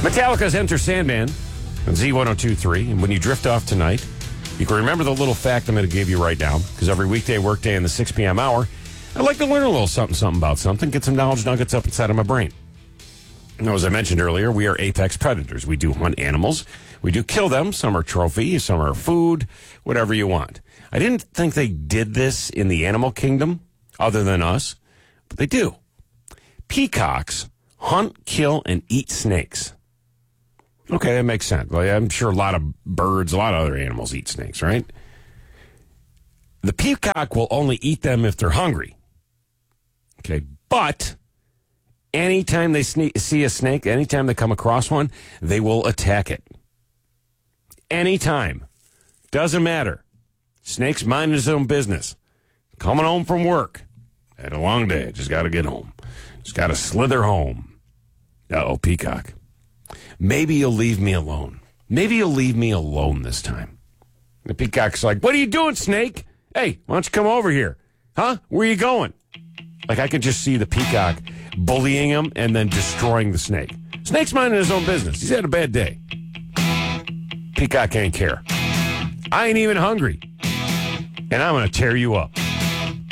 Metallica's Enter Sandman on Z102.3. And when you drift off tonight, you can remember the little fact I'm going to give you right now, because every weekday workday in the 6 p.m. hour, I like to learn a little something about something, get some knowledge nuggets up inside of my brain. Now, as I mentioned earlier, we are apex predators. We do hunt animals. We do kill them. Some are trophy, some are food, whatever you want. I didn't think they did this in the animal kingdom, other than us, but they do. Peacocks hunt, kill, and eat snakes. Okay, that makes sense. Well, I'm sure a lot of birds, a lot of other animals eat snakes, right? The peacock will only eat them if they're hungry. Okay, but anytime they see a snake, anytime they come across one, they will attack it. Anytime. Doesn't matter. Snake's minding his own business. Coming home from work. Had a long day. Just got to get home. Just got to slither home. Uh-oh, peacock. Maybe you'll leave me alone. Maybe you'll leave me alone this time. The peacock's like, what are you doing, snake? Hey, why don't you come over here? Huh? Where are you going? Like, I could just see the peacock bullying him and then destroying the snake. Snake's minding his own business. He's had a bad day. Peacock ain't care. I ain't even hungry. And I'm going to tear you up.